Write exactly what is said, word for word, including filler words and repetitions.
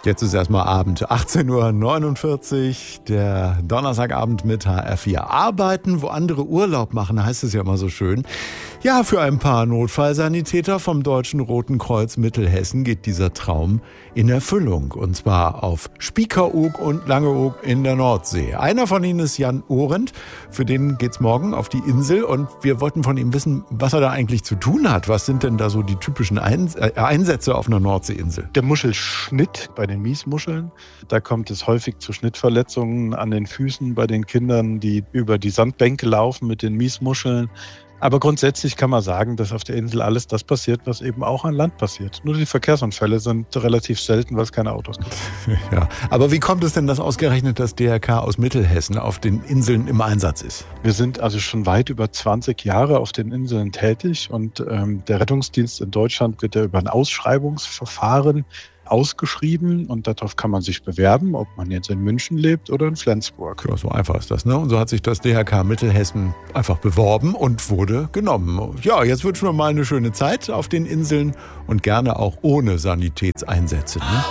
Jetzt ist erstmal Abend, achtzehn Uhr neunundvierzig, der Donnerstagabend mit H R vier. Arbeiten, wo andere Urlaub machen, heißt es ja immer so schön. Ja, für ein paar Notfallsanitäter vom Deutschen Roten Kreuz Mittelhessen geht dieser Traum in Erfüllung. Und zwar auf Spiekeroog und Langeoog in der Nordsee. Einer von ihnen ist Jan Orent. Für den geht's morgen auf die Insel. Und wir wollten von ihm wissen, was er da eigentlich zu tun hat. Was sind denn da so die typischen Einsätze auf einer Nordseeinsel? Der Muschelschnitt bei den Miesmuscheln. Da kommt es häufig zu Schnittverletzungen an den Füßen bei den Kindern, die über die Sandbänke laufen mit den Miesmuscheln. Aber grundsätzlich kann man sagen, dass auf der Insel alles das passiert, was eben auch an Land passiert. Nur die Verkehrsunfälle sind relativ selten, weil es keine Autos gibt. Ja, aber wie kommt es denn, dass ausgerechnet das D R K aus Mittelhessen auf den Inseln im Einsatz ist? Wir sind also schon weit über zwanzig Jahre auf den Inseln tätig und ähm, der Rettungsdienst in Deutschland wird ja über ein Ausschreibungsverfahren ausgeschrieben und darauf kann man sich bewerben, ob man jetzt in München lebt oder in Flensburg. Ja, so einfach ist das, ne? Und so hat sich das D R K Mittelhessen einfach beworben und wurde genommen. Ja, jetzt wünschen wir mal eine schöne Zeit auf den Inseln und gerne auch ohne Sanitätseinsätze, ne?